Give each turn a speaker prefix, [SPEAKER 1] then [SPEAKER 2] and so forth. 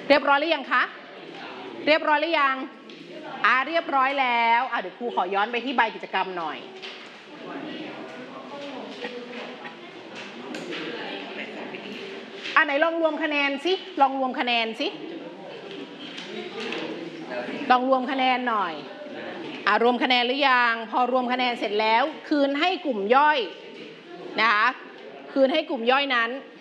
[SPEAKER 1] เรียบร้อยหรือยังคะเรียบร้อยหรือยังเรียบร้อยแล้วเดี๋ยวครูขอย้อนไปที่ใบกิจกรรมหน่อยไหนลองรวมคะแนนสิลองรวมคะแนนสิลองรวมคะแนนหน่อยรวมคะแนนหรือยังพอรวมคะแนนเสร็จแล้วคืนให้กลุ่มย่อยนะคะคืนให้กลุ่มย่อยนั้น